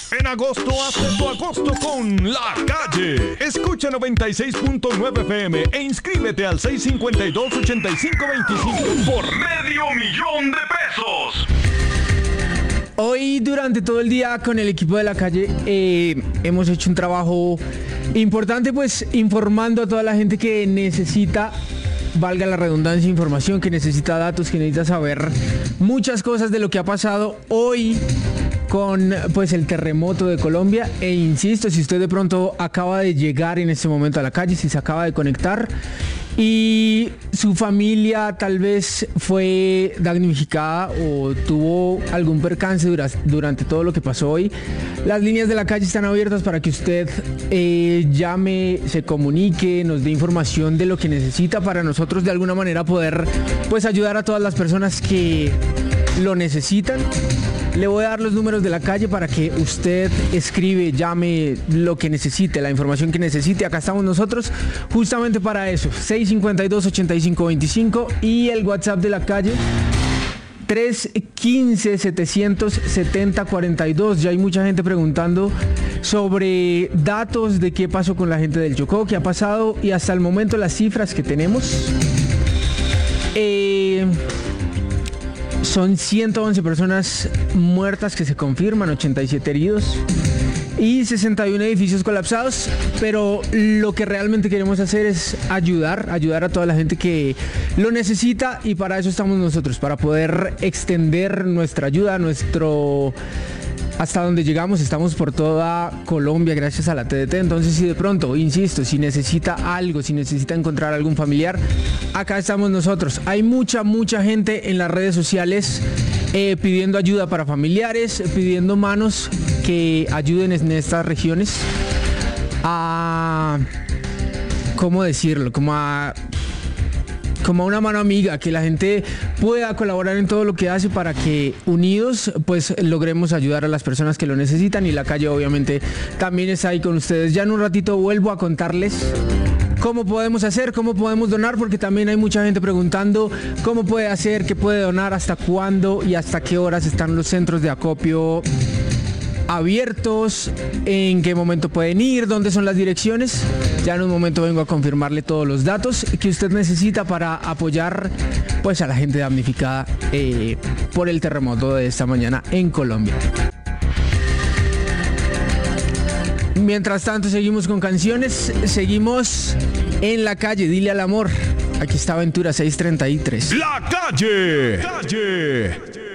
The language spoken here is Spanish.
En agosto, hazte tu agosto con La Calle. Escucha 96.9 FM e inscríbete al 652-8525 por $500,000. Hoy durante todo el día con el equipo de La Calle hemos hecho un trabajo importante, pues informando a toda la gente que necesita, valga la redundancia, información, que necesita datos, que necesita saber muchas cosas de lo que ha pasado hoy con pues el terremoto de Colombia. E insisto, si usted de pronto acaba de llegar en este momento a La Calle, si se acaba de conectar y su familia tal vez fue damnificada o tuvo algún percance durante todo lo que pasó hoy, las líneas de La Calle están abiertas para que usted llame, se comunique, nos dé información de lo que necesita para nosotros de alguna manera poder pues ayudar a todas las personas que lo necesitan. Le voy a dar los números de La Calle para que usted escribe, llame, lo que necesite, la información que necesite. Acá estamos nosotros justamente para eso. 652-8525 y el WhatsApp de La Calle 315-770-42. Ya hay mucha gente preguntando sobre datos de qué pasó con la gente del Chocó, qué ha pasado, y hasta el momento las cifras que tenemos son 111 personas muertas que se confirman, 87 heridos y 61 edificios colapsados. Pero lo que realmente queremos hacer es ayudar a toda la gente que lo necesita, y para eso estamos nosotros, para poder extender nuestra ayuda, hasta donde llegamos. Estamos por toda Colombia gracias a la TDT. Entonces, si de pronto, insisto, si necesita algo, si necesita encontrar algún familiar, acá estamos nosotros. Hay mucha gente en las redes sociales pidiendo ayuda para familiares, pidiendo manos que ayuden en estas regiones a, ¿cómo decirlo? Como a una mano amiga, que la gente pueda colaborar en todo lo que hace para que unidos pues logremos ayudar a las personas que lo necesitan, y La Calle obviamente también está ahí con ustedes. Ya en un ratito vuelvo a contarles cómo podemos hacer, cómo podemos donar, porque también hay mucha gente preguntando cómo puede hacer, qué puede donar, hasta cuándo y hasta qué horas están los centros de acopio abiertos, en qué momento pueden ir, dónde son las direcciones. Ya en un momento vengo a confirmarle todos los datos que usted necesita para apoyar pues a la gente damnificada por el terremoto de esta mañana en Colombia. Mientras tanto, seguimos con canciones, seguimos en La Calle, dile al amor. Aquí está Aventura 633. La Calle.